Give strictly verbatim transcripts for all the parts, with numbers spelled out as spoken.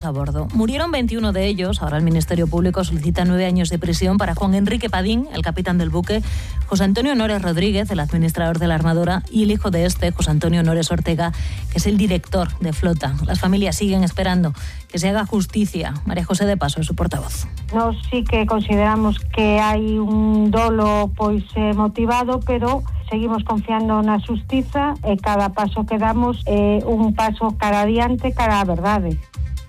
a bordo. Murieron veintiuno de ellos. Ahora el Ministerio Público solicita nueve años de prisión para Juan Enrique Padín, el capitán del buque, José Antonio Nores Rodríguez, el administrador de la armadora, y el hijo de este, José Antonio Nores Ortega, que es el director de flota. Las familias siguen esperando que se haga justicia. María José de Paso es su portavoz. Nós sí que consideramos que hai un dolo pois eh, motivado, pero seguimos confiando na xustiza e cada paso que damos é un paso cara adiante, cara á verdade.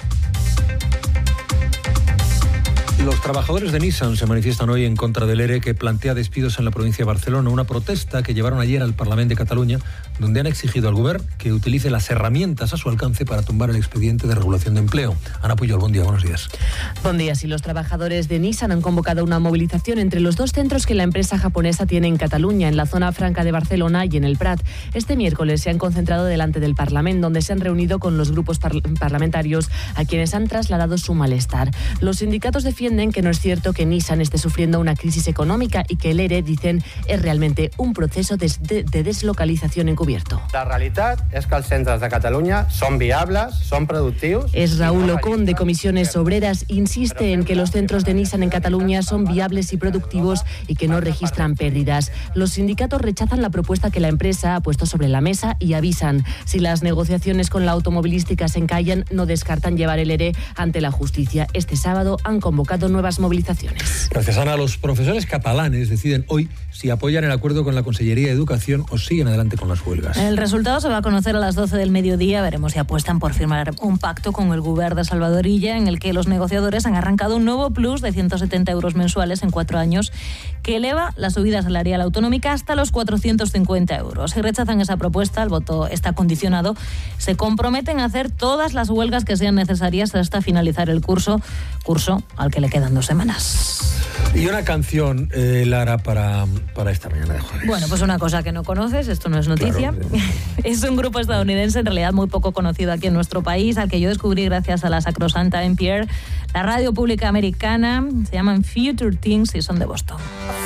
Los trabajadores de Nissan se manifiestan hoy en contra del ERE que plantea despidos en la provincia de Barcelona, una protesta que llevaron ayer al Parlamento de Cataluña, donde han exigido al Govern que utilice las herramientas a su alcance para tumbar el expediente de regulación de empleo. Ana Puyol, buen día, buenos días. Buen día. Sí, los trabajadores de Nissan han convocado una movilización entre los dos centros que la empresa japonesa tiene en Cataluña, en la zona franca de Barcelona y en el Prat. Este miércoles se han concentrado delante del Parlamento, donde se han reunido con los grupos par- parlamentarios a quienes han trasladado su malestar. Los sindicatos defienden que no es cierto que Nissan esté sufriendo una crisis económica y que el ERE, dicen, es realmente un proceso de, de, de deslocalización encubierto. La realitat és que els centres de Catalunya són viables, són productius... Es Raúl Ocón, de Comisiones Obreras, insiste en que los centros de Nissan en Cataluña son viables y productivos y que no registran pérdidas. Los sindicatos rechazan la propuesta que la empresa ha puesto sobre la mesa y avisan. Si las negociaciones con la automovilística se encallan, no descartan llevar el ERE ante la justicia. Este sábado han convocado nuevas movilizaciones. Gracias, Ana. Los profesores catalanes deciden hoy si apoyan el acuerdo con la Consellería de Educación o siguen adelante con las huelgas. El resultado se va a conocer a las doce del mediodía. Veremos si apuestan por firmar un pacto con el Govern de Salvador Illa, en el que los negociadores han arrancado un nuevo plus de ciento setenta euros mensuales en cuatro años, que eleva la subida salarial autonómica hasta los cuatrocientos cincuenta euros. Si rechazan esa propuesta, el voto está condicionado. Se comprometen a hacer todas las huelgas que sean necesarias hasta finalizar el curso, curso al que le quedan dos semanas. Y una canción, eh, Lara, para, para esta mañana de jueves. Bueno, pues una cosa que no conoces, esto no es noticia. Claro. Es un grupo estadounidense, en realidad muy poco conocido aquí en nuestro país, al que yo descubrí gracias a la sacrosanta N P R, la radio pública americana. Se llaman Future Things y son de Boston.